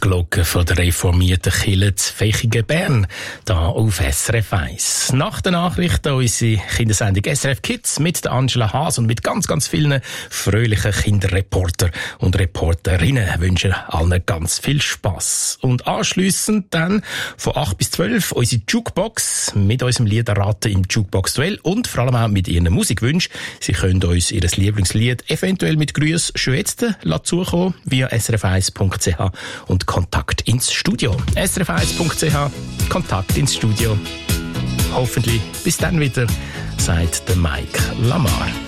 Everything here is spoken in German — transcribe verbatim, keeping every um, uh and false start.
Glocke von der reformierten Kirche zu Vechigen, Bern, hier auf S R F eins. Nach der Nachrichten unsere Kindersendung S R F Kids mit der Angela Haas und mit ganz, ganz vielen fröhlichen Kinderreporter und Reporterinnen wünschen allen ganz viel Spass. Und anschliessend dann von acht bis zwölf unsere Jukebox mit unserem Liederraten im Jukebox-Duell und vor allem auch mit ihren Musikwünschen. Sie können uns ihr Lieblingslied eventuell mit Grüß schon jetzt zukommen via s r f eins punkt c h und Kontakt ins Studio. s r f eins punkt c h, Kontakt ins Studio. Hoffentlich bis dann wieder, sagt der Mike Lamar.